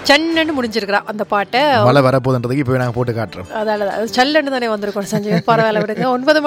சன்னு முடிஞ்சிருக்கிறா அந்த பாட்டை. மழை வரப்போதுன்றதுக்கு இப்போ நாங்கள் போட்டு காட்டுறோம். அதால சல்லன்னு தானே வந்திருக்கோம் சஞ்சீவன். பரவாயில்ல விடுங்க.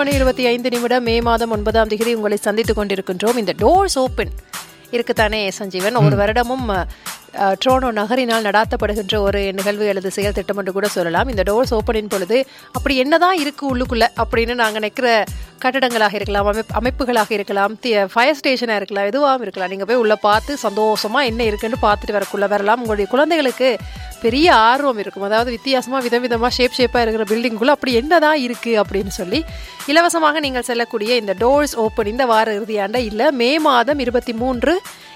9:25 மே மாதம் 9ஆம் தேதி உங்களை சந்தித்துக் கொண்டிருக்கின்றோம். இந்த டோர்ஸ் ஓப்பன் இருக்குத்தானே சஞ்சீவன்? ஒரு வருடமும் டொரண்டோ நகரினால் நடாத்தப்படுகின்ற ஒரு நிகழ்வு அல்லது செயல் திட்டம் என்று கூட சொல்லலாம். இந்த டோர்ஸ் ஓப்பனின் பொழுது அப்படி என்னதான் இருக்கு உள்ளுக்குள்ள அப்படின்னு நாங்கள் நினைக்கிற கட்டடங்களாக இருக்கலாம், அமைப்புகளாக இருக்கலாம், ஃபயர் ஸ்டேஷனாக இருக்கலாம், எதுவாகவும் இருக்கலாம். நீங்கள் போய் உள்ள பார்த்து சந்தோஷமா என்ன இருக்குன்னு பார்த்துட்டு வரலாம். உங்களுடைய குழந்தைகளுக்கு பெரிய ஆர்வம் இருக்கும். அதாவது வித்தியாசமாக விதவிதமாக ஷேப்பாக இருக்கிற பில்டிங்குள்ள அப்படி என்னதான் இருக்குது அப்படின்னு சொல்லி இலவசமாக நீங்கள் செல்லக்கூடிய இந்த டோர்ஸ் ஓப்பன் இந்த வார இறுதியாண்ட இல்லை மே மாதம் 23,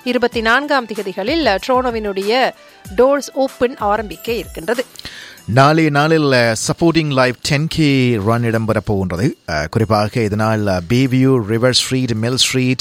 24ஆம் தேதிகளில் டொரண்டோவினுடைய டோர்ஸ் ஓப்பன் ஆரம்பிக்க இருக்கின்றது. நாளைய நாளில் சப்போர்ட்டிங் லைஃப் 10K ரன் இடம்பெற போகின்றது. குறிப்பாக இதனால் Bayview, river street, mill street,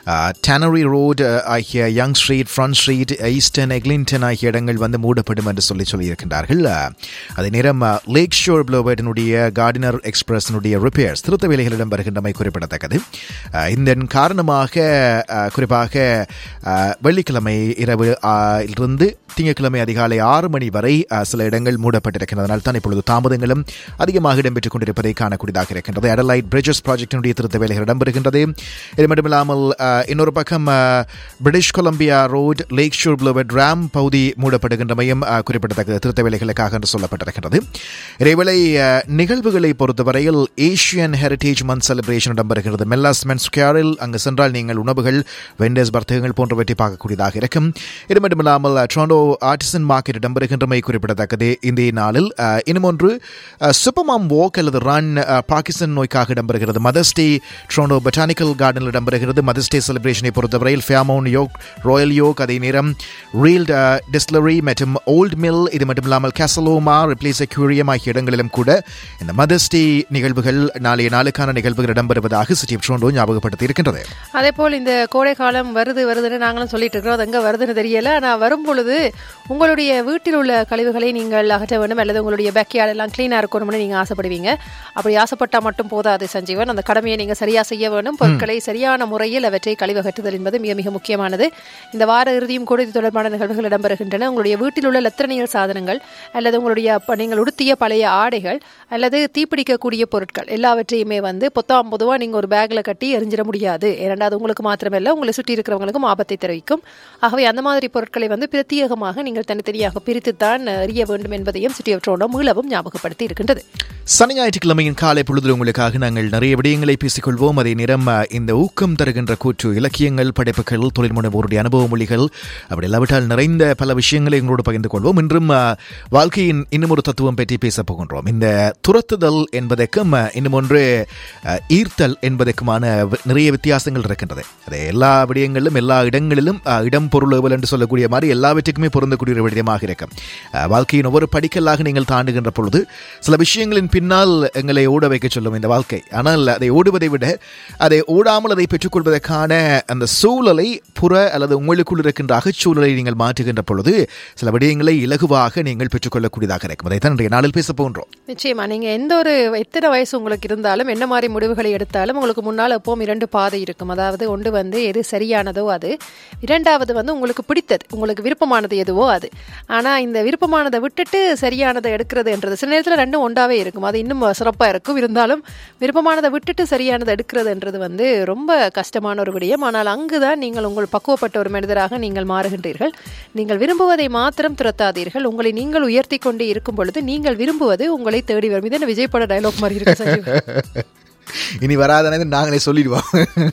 tannery road ஆகிய young street, front street, eastern, Eglinton ஆகிய இடங்கள் வந்து மூடப்படும் என்று சொல்லியிருக்கின்றார்கள். அதே நேரம் லேக் ஷோர் ப்ளோவர்டினுடைய கார்டினர் எக்ஸ்பிரஸினுடைய ரிப்பேர்ஸ் திருத்த வேலைகள் இடம்பெறுகின்றமை குறிப்பிடத்தக்கது. இதன் காரணமாக குறிப்பாக வெள்ளிக்கிழமை இரவு இருந்து திங்கட்கிழமை அதிகாலை 6 மணி வரை சில இடங்கள் மூடப்பட்டிருக்கின்றதனால் தான் இப்பொழுது தாமதங்களும் அதிகமாக இடம்பெற்றுக் கொண்டிருப்பதை காணக்கூடியதாக இருக்கின்றது. அடலைட் பிரிட்ஜஸ் ப்ராஜெக்டினுடைய திருத்த வேலைகள் இடம்பெறுகின்றது. இது மட்டுமில்லாமல் இன்னொரு பக்கம் British Columbia road, lakh sure ப்ளோவர்ட், Ram பகுதி மூடப்படுகின்றமையும் குறிப்பிடத்தக்க திருத்த வேலைகளுக்காக என்று சொல்லப்பட்டிருக்கின்றது. இதேவேளை நிகழ்வுகளை பொறுத்தவரையில் ஏஷியன் ஹெரிட்டேஜ் மந்த் செலிப்ரேஷன் இடம்பெறுகிறது மெல்லாஸ்மென்ட் ஸ்கொயரில். அங்கு சென்றால் நீங்கள் உணவுகள், வெண்டர்ஸ், வர்த்தகங்கள் போன்றவற்றை பார்க்கக்கூடியதாக இருக்கும். இது மட்டுமில்லாமல் டொரண்டோ ஆர்டிசன் மார்க்கெட் இடம்பெறுகின்றமை குறிப்பிடத்தக்கது. இந்த நாளில் இன்னும் ஒன்று சூப்பர் மாம் வாக் அல்லது ரன் பார்க்கின்சன் நோய்க்காக இடம்பெறுகிறது. மதர்ஸ் டே டொரண்டோ பொட்டானிக்கல் கார்டனில் இடம்பெறுகிறது. மதர்ஸ் டே செலிப்ரேஷனை பொறுத்தவரையில் ஃபேமவுண்ட் யோக், ராயல் யோக், அதே நேரம் ரீல் டிஸ்டிலரி மற்றும் ஓல்ட் மில், இது மட்டும் இல்லாமல் கேசலோமா, ரிப்ளேஸ் அக்யூரியம் ஆகிய இடங்களிலும் கூட இந்த மதர்ஸ் டே நிகழ்வுகள் நாளைய நாளுக்கான நிகழ்வுகள் இடம்பெறுவதாக சிட்டி ஆஃப் டொரண்டோ ஞாபகப்படுத்தி இருக்கின்றது. அதே போல் இந்த கோடை காலம் வருதுன்னு நாங்களும் சொல்லிட்டு இருக்கிறோம். அது எங்கே வருதுன்னு தெரியல. ஆனால் வரும்பொழுது உங்களுடைய வீட்டில் உள்ள கழிவுகளை நீங்கள் அகற்ற வேண்டும் அல்லது உங்களுடைய பேக்யார்ட் எல்லாம் கிளீனாக இருக்கணும்னு நீங்கள் ஆசைப்படுவீங்க. அப்படி ஆசைப்பட்டால் மட்டும் போதாது சஞ்சீவன், அந்த கடமையை நீங்கள் சரியாக செய்ய வேண்டும். பொருட்களை சரியான முறையில் அவற்றை கழிவகற்றுதல் என்பது மிக மிக முக்கியமானது. இந்த வார இறுதியும் கூட இது தொடர்பான நிகழ்வுகள் இடம்பெறுகின்றன. உங்களுடைய வீட்டில் உள்ள லத்திரனியல் சாதனங்கள் அல்லது உங்களுடைய நீங்கள் உடுத்திய பழைய ஆடைகள் அல்லது தீப்பிடிக்கக்கூடிய பொருட்கள் எல்லாவற்றையுமே வந்து பொதுவாக நீங்கள் ஒரு பேக்கில் கட்டி எரிஞ்சிட முடியாது. ஏனென்றால் அது உங்களுக்கு மாத்திரமல்ல உங்களை சுற்றி இருக்கிறவங்களுக்கும் ஆபத்தை தெரிவிக்கும். ஆகவே அந்த மாதிரி பொருட்களை வந்து பிரத்யேகமாக நீங்கள் தனித்தனியாக பிரித்துத்தான் அறிய வேண்டும் என்பதையும் சிட்டி ஆஃப் டொரண்டோ மீளவும் ஞாபகப்படுத்தி இருக்கின்றது. சனி ஞாயிற்றுக்கிழமையின் காலை பொழுதில் உங்களுக்காக நாங்கள் நிறைய விடயங்களை பேசிக்கொள்வோம். அதே நேரம் இந்த ஊக்கம் தருகின்ற கூற்று, இலக்கியங்கள், படைப்புகள், தொழில் முனைவோருடைய அனுபவ மொழிகள், அப்படி இல்லாவிட்டால் நிறைந்த பல விஷயங்களை எங்களோடு பகிர்ந்து கொள்வோம். இன்றும் வாழ்க்கையின் இன்னும் ஒரு தத்துவம் பற்றி பேசப் போகின்றோம். இந்த துரத்துதல் என்பதற்கும் இன்னும் ஒன்று ஈர்த்தல் என்பதற்குமான நிறைய வித்தியாசங்கள் இருக்கின்றது. அது எல்லா விடயங்களிலும் எல்லா இடங்களிலும் இடம் பொருள் ஏவல் என்று சொல்லக்கூடிய மாதிரி எல்லாவற்றுக்குமே பொருந்தக்கூடிய ஒரு விடயமாக இருக்கும். வாழ்க்கையின் ஒவ்வொரு படிக்கல்லாக நீங்கள் தாண்டுகின்ற பொழுது சில விஷயங்களின் பின்னால் எங்களை ஓட வைக்க சொல்லும் இந்த வாழ்க்கை. ஆனால் அதை ஓடுவதை விட அதை ஓடாமல் அதை பெற்றுக்கொள்வதற்கான அந்த சூழலை புற அல்லது உங்களுக்குள் இருக்கின்ற அகச்சூழலை நீங்கள் மாற்றுகின்ற பொழுது சில விடயங்களை இலகுவாக நீங்கள் பெற்றுக்கொள்ளக்கூடியதாக இருக்கும். அதைத்தான் இன்றைய நாளில் பேச போன்றோம். நிச்சயமா நீங்க எத்தனை வயசு உங்களுக்கு இருந்தாலும் என்ன மாதிரி முடிவுகளை எடுத்தாலும் உங்களுக்கு முன்னால் எப்பவும் 2 பாதை இருக்கும். அதாவது ஒன்று வந்து எது சரியானதோ அது, இரண்டாவது வந்து உங்களுக்கு பிடித்தது, உங்களுக்கு விருப்பமானது எதுவோ அது. ஆனால் இந்த விருப்பமானதை விட்டுட்டு சரியானதை எடுக்கிறதுன்றது சில நேரத்தில் ரெண்டும் ஒன்றாவே இருக்கும். அது இன்னும் சிறப்பாக இருக்கும். இருந்தாலும் விருப்பமானதை விட்டுட்டு சரியானதை எடுக்கிறதுன்றது வந்து ரொம்ப கஷ்டமான ஒரு விடயம். ஆனால் அங்குதான் நீங்கள் உங்கள் பக்குவப்பட்ட ஒரு மனிதராக நீங்கள் மாறுகின்றீர்கள். நீங்கள் விரும்புவதை மாத்திரம் துரத்தாதீர்கள். உங்களை நீங்கள் உயர்த்தி கொண்டே இருக்கும் பொழுது நீங்கள் விரும்புவது உங்களை தேடி வரும். இது என்ன விஜய் பட டயலாக் மாதிரி இருக்கு. இனி வராத நாங்களே சொல்லிடுவோம்.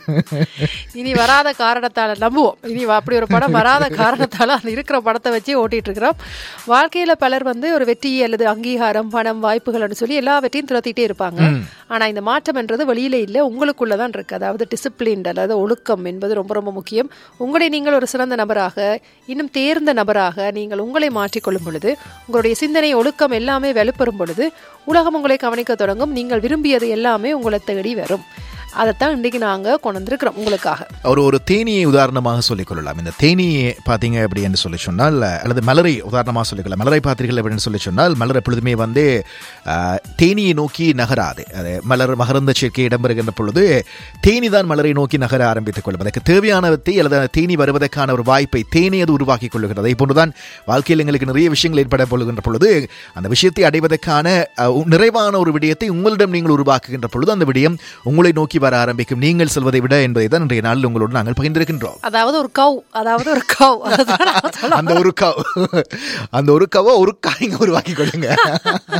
இனி வராத காரணத்தால் நம்புவோம். இனி அப்படி ஒரு படம் வராத காரணத்தால் அது இருக்கிற படத்தை வச்சு ஓட்டிட்டு இருக்கிறோம். வாழ்க்கையில பலர் வந்து ஒரு வெற்றி அல்லது அங்கீகாரம், பணம், வாய்ப்புகள் சொல்லி எல்லாவற்றையும் துரத்திட்டே இருப்பாங்க. ஆனா இந்த மாற்றம் என்றது வெளியில இல்லை, உங்களுக்குள்ளதான் இருக்கு. அதாவது டிசிப்ளின் அதாவது ஒழுக்கம் என்பது ரொம்ப ரொம்ப முக்கியம். உங்களை நீங்கள் ஒரு சிறந்த நபராக, இன்னும் தேர்ந்த நபராக நீங்கள் உங்களை மாற்றிக்கொள்ளும் பொழுது, உங்களுடைய சிந்தனை, ஒழுக்கம் எல்லாமே வலுப்பெறும் பொழுது உலகம் உங்களை கவனிக்க தொடங்கும். நீங்கள் விரும்பியது எல்லாமே உங்களை தேடி வரும். அதைத்தான் இன்றைக்கு நாங்கள் கொண்டு வந்திருக்கிறோம் உங்களுக்காக. ஒரு தேனியை உதாரணமாக சொல்லிக் கொள்ளலாம். இந்த தேனியை பார்த்தீங்க அப்படி என்று சொல்லி சொன்னால், அல்லது மலரை உதாரணமாக சொல்லிக்கலாம். மலரை பார்த்தீர்கள் அப்படின்னு சொல்லி சொன்னால், மலர் எப்பொழுதுமே வந்து தேனியை நோக்கி நகராது. அது மகரந்த சேர்க்கை இடம்பெறுகின்ற பொழுது தேனி தான் மலரை நோக்கி நகர ஆரம்பித்துக் கொள்ளும். அதற்கு தேவையானவற்றை அல்லது தேனி வருவதற்கான ஒரு வாய்ப்பை தேனி அது உருவாக்கி கொள்ளுகிறது. அதே போன்றுதான் வாழ்க்கையில் எங்களுக்கு நிறைய விஷயங்கள் ஏற்பட போகின்ற பொழுது அந்த விஷயத்தை அடைவதற்கான நிறைவான ஒரு விடயத்தை உங்களிடம் நீங்கள் உருவாக்குகின்ற பொழுது அந்த விடயம் உங்களை நோக்கி வர ஆரம்பிக்கும். நீங்கள் சொல்வதை விட என்பதை தான் இன்றைய நாளில் உங்களோடு நாங்கள் பகிர்ந்திருக்கின்றோம். அதாவது ஒரு கவ் அந்த ஒரு கவ் ஒரு காய்ங்க உருவாக்கி கொள்ளுங்க.